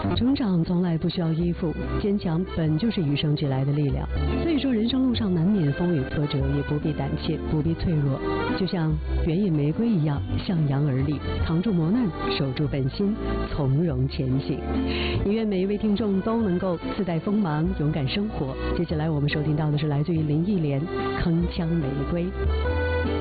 成长从来不需要依附，坚强本就是与生俱来的力量。所以说，人生路上难免风雨挫折，也不必胆怯，不必脆弱，就像原野玫瑰一样，向阳而立，扛住磨难，守住本心，从容前行。也愿每一位听众都能够自带锋芒，勇敢生活。接下来我们收听到的是来自于林忆莲《铿锵玫瑰》。